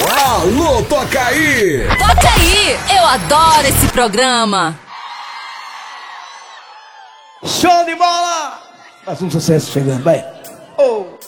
Alô, toca aí! Toca aí! Eu adoro esse programa! Show de bola! Mais um sucesso chegando, vai! Oh!